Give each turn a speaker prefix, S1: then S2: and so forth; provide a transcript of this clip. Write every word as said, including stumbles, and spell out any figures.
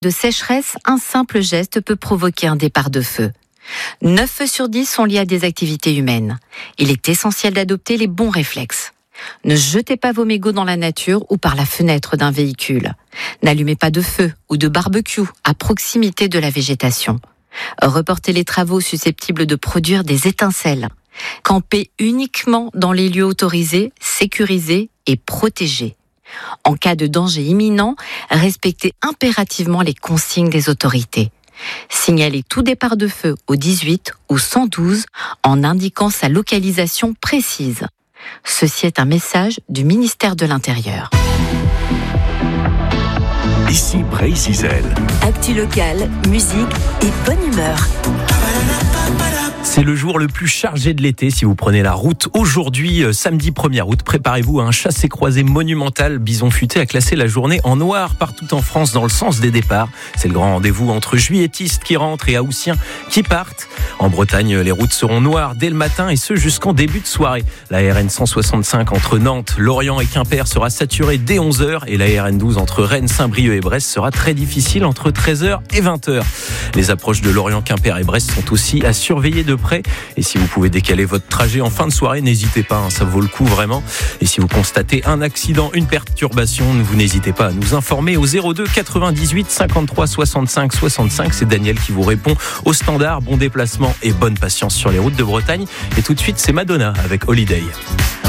S1: de sécheresse, un simple geste peut provoquer un départ de feu. neuf feux sur dix sont liés à des activités humaines. Il est essentiel d'adopter les bons réflexes. Ne jetez pas vos mégots dans la nature ou par la fenêtre d'un véhicule. N'allumez pas de feu ou de barbecue à proximité de la végétation. Reportez les travaux susceptibles de produire des étincelles. Campez uniquement dans les lieux autorisés, sécurisés et protégés. En cas de danger imminent, respectez impérativement les consignes des autorités. Signalez tout départ de feu au dix-huit ou cent douze en indiquant sa localisation précise. Ceci est un message du ministère de l'Intérieur.
S2: Ici Bray-Zizel.
S3: Actu locale, musique et bonne humeur.
S4: C'est le jour le plus chargé de l'été si vous prenez la route. Aujourd'hui, samedi premier août, préparez-vous à un chassé-croisé monumental. Bison Futé a classé la journée en noir partout en France dans le sens des départs. C'est le grand rendez-vous entre juilletistes qui rentrent et haussiens qui partent. En Bretagne, les routes seront noires dès le matin et ce jusqu'en début de soirée. La R N cent soixante-cinq entre Nantes, Lorient et Quimper sera saturée dès onze heures et la R N douze entre Rennes, Saint-Brieuc et Brest sera très difficile entre treize heures et vingt heures. Les approches de Lorient, Quimper et Brest sont aussi à surveiller de près. Et si vous pouvez décaler votre trajet en fin de soirée, n'hésitez pas, hein, ça vaut le coup vraiment. Et si vous constatez un accident, une perturbation, vous n'hésitez pas à nous informer au zéro deux quatre-vingt-dix-huit cinquante-trois soixante-cinq soixante-cinq. C'est Daniel qui vous répond au standard. Bon déplacement et bonne patience sur les routes de Bretagne. Et tout de suite, c'est Madonna avec Holiday.